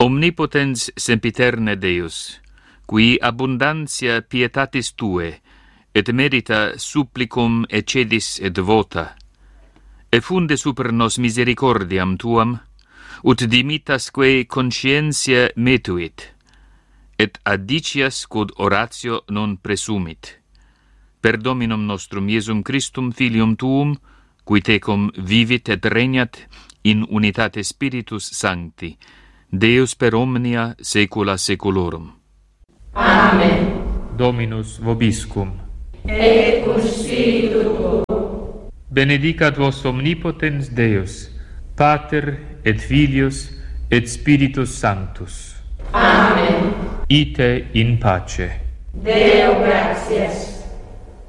Omnipotens sempiterne Deus, qui abundantia pietatis tue, et merita supplicum excedis et vota, effunde super nos misericordiam tuam, ut dimitasque conscientia metuit, et adicias quod oratio non presumit. Per Dominum nostrum Iesum Christum Filium tuum, qui tecum vivit et regnat in unitate Spiritus Sancti, Deus per omnia saecula saeculorum. Amen. Dominus vobiscum. Et cum spiritu tuo. Benedicat vos omnipotens Deus, Pater et Filius et Spiritus Sanctus. Amen. Ite in pace. Deo gratias.